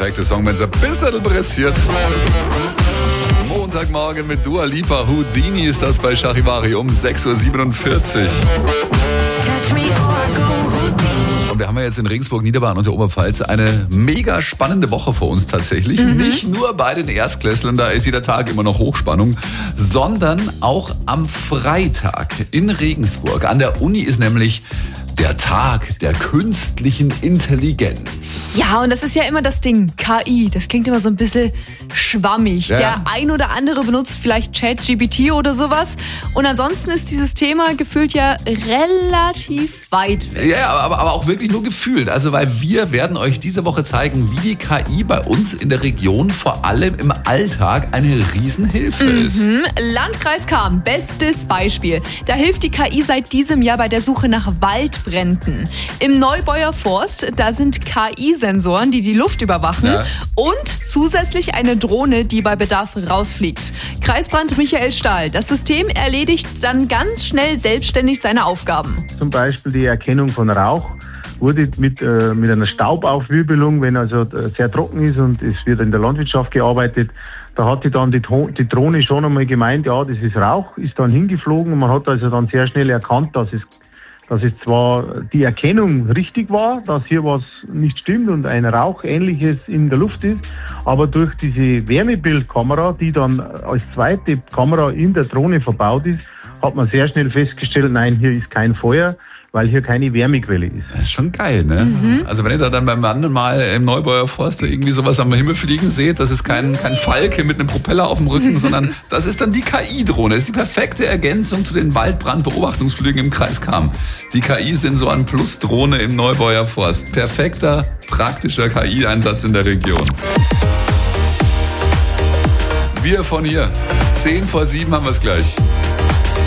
perfekte Song, wenn es ein bisschen pressiert. Montagmorgen mit Dua Lipa. Houdini ist das bei Charivari um 6.47 Uhr. Und wir haben ja jetzt in Regensburg, Niederbayern und der Oberpfalz eine mega spannende Woche vor uns tatsächlich. Nicht nur bei den Erstklässlern, da ist jeder Tag immer noch Hochspannung, sondern auch am Freitag in Regensburg. An der Uni ist nämlich der Tag der künstlichen Intelligenz. Ja, und das ist ja immer das Ding, KI. Das klingt immer so ein bisschen schwammig. Ja. Der ein oder andere benutzt vielleicht ChatGPT oder sowas. Und ansonsten ist dieses Thema gefühlt ja relativ weit weg. Ja, aber auch wirklich nur gefühlt. Also, weil wir werden euch diese Woche zeigen, wie die KI bei uns in der Region vor allem im Alltag eine Riesenhilfe ist. Landkreis Cham, bestes Beispiel. Da hilft die KI seit diesem Jahr bei der Suche nach Waldbränden. Im Neubauer Forst, da sind KI-Sensoren, die die Luft überwachen und zusätzlich eine Drohne, die bei Bedarf rausfliegt. Kreisbrand Michael Stahl. Das System erledigt dann ganz schnell selbstständig seine Aufgaben. Zum Beispiel die Erkennung von Rauch wurde mit einer Staubaufwirbelung, wenn also sehr trocken ist und es wird in der Landwirtschaft gearbeitet, da hatte dann die Drohne schon einmal gemeint, ja, das ist Rauch, ist dann hingeflogen und man hat also dann sehr schnell erkannt, dass es zwar die Erkennung richtig war, dass hier was nicht stimmt und ein Rauchähnliches in der Luft ist, aber durch diese Wärmebildkamera, die dann als zweite Kamera in der Drohne verbaut ist, hat man sehr schnell festgestellt, nein, hier ist kein Feuer, weil hier keine Wärmequelle ist. Das ist schon geil, ne? Also wenn ihr da dann beim anderen Mal im Neubauer Forst irgendwie sowas am Himmel fliegen seht, das ist kein Falke mit einem Propeller auf dem Rücken, sondern das ist dann die KI-Drohne. Das ist die perfekte Ergänzung zu den Waldbrandbeobachtungsflügen im Kreis Cham. Die KI-Sensoren plus Drohne im Neubauer Forst. Perfekter, praktischer KI-Einsatz in der Region. Wir von hier. 6:10 haben wir es gleich.